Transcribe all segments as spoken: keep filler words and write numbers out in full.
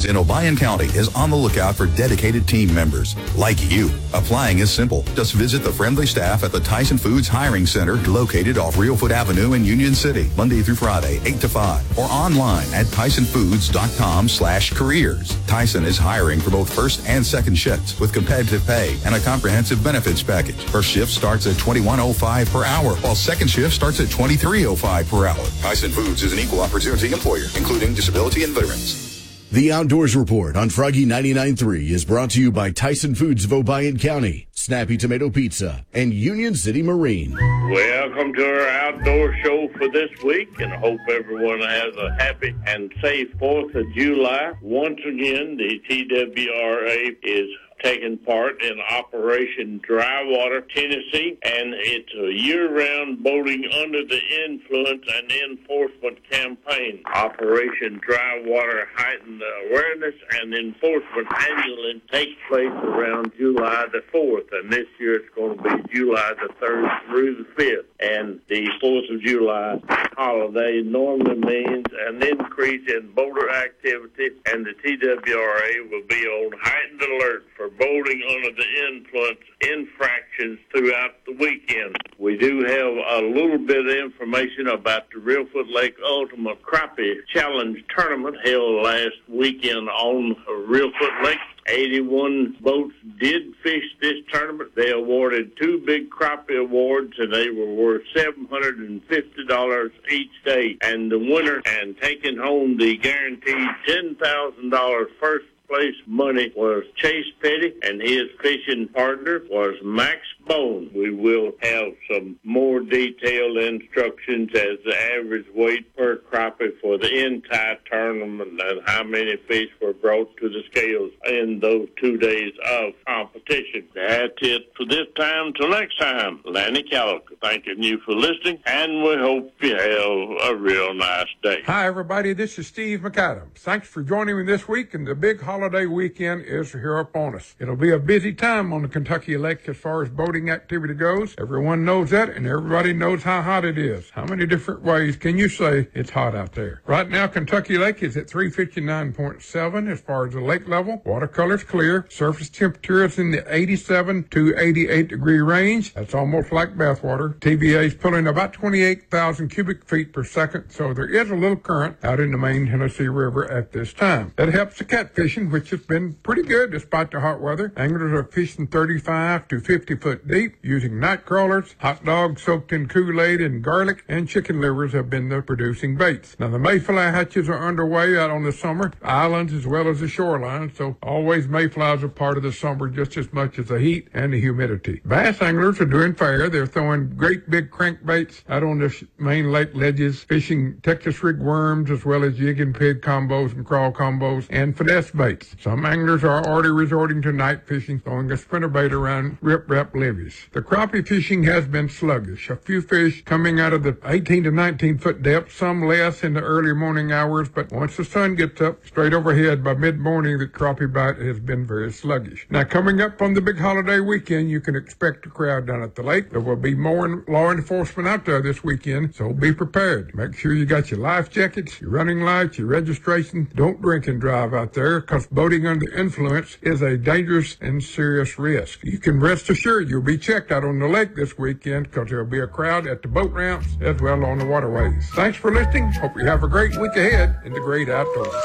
Foods in Obion County is on the lookout for dedicated team members like you. Applying is simple. Just visit the friendly staff at the Tyson Foods Hiring Center located off Reelfoot Avenue in Union City, Monday through Friday, eight to five, or online at tyson foods dot com slash careers. Tyson is hiring for both first and second shifts with competitive pay and a comprehensive benefits package. First shift starts at twenty-one oh five per hour, while second shift starts at twenty-three oh five per hour. Tyson Foods is an equal opportunity employer, including disability and veterans. The Outdoors Report on Froggy ninety-nine point three is brought to you by Tyson Foods of Obion County, Snappy Tomato Pizza, and Union City Marine. Welcome to our outdoor show for this week, and I hope everyone has a happy and safe fourth of July. Once again, the T W R A is taking part in Operation Drywater, Tennessee, and it's a year-round boating under the influence and enforcement campaign. Operation Drywater heightened awareness and enforcement annually takes place around July the fourth, and this year it's going to be July the third through the fifth. And the fourth of July holiday normally means an increase in boater activity, and the T W R A will be on heightened alert for boating under the influence infractions throughout the weekend. We do have a little bit of information about the Reelfoot Lake Ultimate Crappie Challenge Tournament held last weekend on Reelfoot Lake. eighty-one boats did fish this tournament. They awarded two big crappie awards, and they were worth seven hundred fifty dollars each day. And the winner and taking home the guaranteed ten thousand dollars first place money was Chase Petty, and his fishing partner was Max Bone. We will have some more detailed instructions as the average weight per crappie for the entire tournament and how many fish were brought to the scales in those two days of competition. That's it for this time. Till next time, Lanny Calico thanking you for listening, and we hope you have a real nice day. Hi, everybody. This is Steve McAdams. Thanks for joining me this week, and the big holiday weekend is here upon us. It'll be a busy time on the Kentucky Lake as far as boating activity goes. Everyone knows that, and everybody knows how hot it is. How many different ways can you say it's hot out there? Right now, Kentucky Lake is at three fifty-nine point seven as far as the lake level. Watercolor's clear. Surface temperature is in the eighty-seven to eighty-eight degree range. That's almost like bathwater. T V A is pulling about twenty-eight thousand cubic feet per second, so there is a little current out in the main Tennessee River at this time. That helps the catfishing, which has been pretty good despite the hot weather. Anglers are fishing thirty-five to fifty foot deep using night crawlers. Hot dogs soaked in Kool-Aid and garlic and chicken livers have been the producing baits. Now the mayfly hatches are underway out on the summer islands as well as the shoreline, so always mayflies are part of the summer just as much as the heat and the humidity. Bass anglers are doing fair. They're throwing great big crankbaits out on the main lake ledges, fishing Texas rig worms as well as jig and pig combos and crawl combos and finesse baits. Some anglers are already resorting to night fishing, throwing a spinnerbait around rip-rap levees. The crappie fishing has been sluggish. A few fish coming out of the eighteen to nineteen foot depth, some less in the early morning hours, but once the sun gets up straight overhead by mid-morning, the crappie bite has been very sluggish. Now, coming up on the big holiday weekend, you can expect a crowd down at the lake. There will be more law enforcement out there this weekend, so be prepared. Make sure you got your life jackets, your running lights, your registration. Don't drink and drive out there, because boating under influence is a dangerous and serious risk. You can rest assured you'll be checked out on the lake this weekend, because there'll be a crowd at the boat ramps as well on the waterways. Thanks for listening. Hope you have a great week ahead in the great outdoors.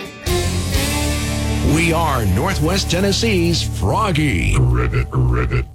We are Northwest Tennessee's Froggy. Ribbit, ribbit.